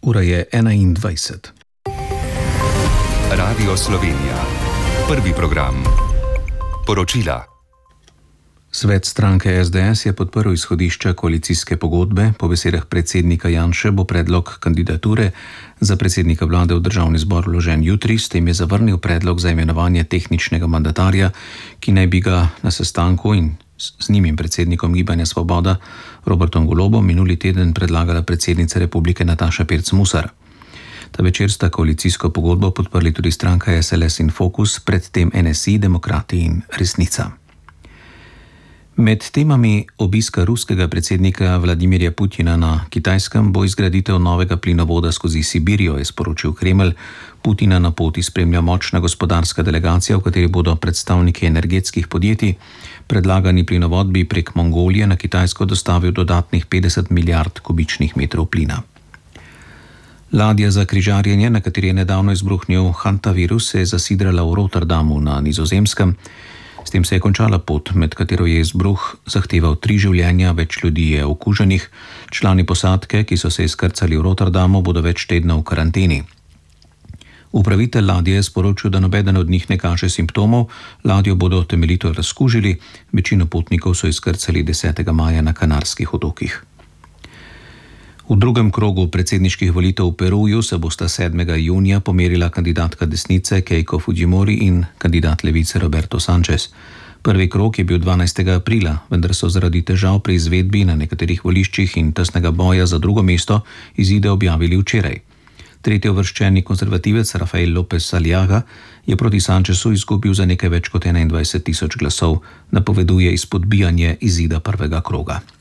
Ura je 21. Radio Slovenija. Prvi program. Poročila. Svet stranke SDS je podprl izhodišča koalicijske pogodbe. Po besedah predsednika Janše bo predlog kandidature za predsednika vlade v državni zbor vložen jutri, s tem je zavrnil predlog za imenovanje tehničnega mandatarja, ki naj bi ga na sestanku in z njim predsednikom Gibanja Svoboda Robertom Golobom minuli teden predlagala predsednica republike Nataša Pirc Musar. Ta večer sta koalicijsko pogodbo podprli tudi stranka SLS in Fokus, predtem NSI, Demokrati in Resnica. Med temami obiska ruskega predsednika Vladimirja Putina na Kitajskem bo izgraditev novega plinovoda skozi Sibirijo, je sporočil Kremelj. Putina na poti spremlja močna gospodarska delegacija, v kateri bodo predstavniki energetskih podjetij. Predlagani plinovod bi prek Mongolije na Kitajsko dostavil dodatnih 50 milijard kubičnih metrov plina. Ladja za križarjenje, na kateri je nedavno izbruhnil hantavirus, se je zasidrala v Rotterdamu na Nizozemskem. S tem se je končala pot, med katero je izbruh zahteval 3 življenja, več ljudi je okuženih. Člani posadke, ki so se izkrcali v Rotterdamu, bodo več tednov v karanteni. Upravitelj ladje je sporočil, da nobeden od njih ne kaže simptomov. Ladjo bodo temeljito razkužili, večino potnikov so izkrcali 10. maja na Kanarskih otokih. V drugem krogu predsedniških volitev v Peruju se bosta 7. junija pomerila kandidatka desnice Keiko Fujimori in kandidat levice Roberto Sanchez. Prvi krog je bil 12. aprila, vendar so zaradi težav pri izvedbi na nekaterih voliščih in tesnega boja za drugo mesto izide objavili včeraj. Tretjeuvrščeni konservativec Rafael López Aliaga je proti Sanchezu izgubil za nekaj več kot 21 tisoč glasov, napoveduje izpodbijanje izida prvega kroga.